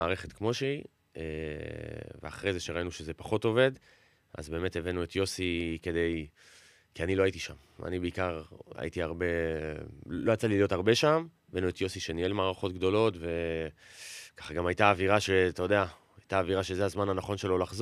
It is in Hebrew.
מערכת כמו שהיא, ואחרי זה שראינו שזה פחות עובד, אז באמת הבאנו את יוסי כי אני לא הייתי שם. אני בעיקר הייתי לא יצא לי להיות הרבה שם, הבאנו את יוסי שניהל מערכות גדולות, וככה גם הייתה אווירה שאתה יודע, הייתה אווירה שזה הזמן הנכון שלו לחזור.